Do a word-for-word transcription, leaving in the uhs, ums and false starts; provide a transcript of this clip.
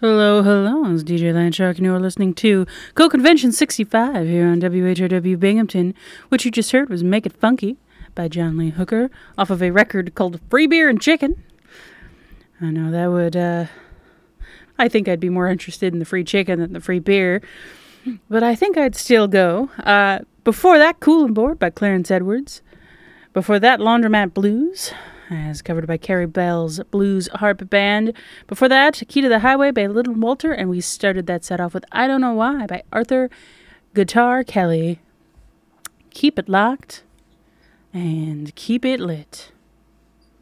Hello, hello, it's D J Landshark, and you're listening to Co-Convention sixty-five here on W H R W Binghamton. What you just heard was Make It Funky by John Lee Hooker off of a record called Free Beer and Chicken. I know that would, uh, I think I'd be more interested in the free chicken than the free beer, but I think I'd still go. Uh, before that, Cool and Bored by Clarence Edwards. Before that, Laundromat Blues, as covered by Carrie Bell's Blues Harp Band. Before that, Key to the Highway by Little Walter, and we started that set off with I Don't Know Why by Arthur Guitar Kelly. Keep it locked and keep it lit.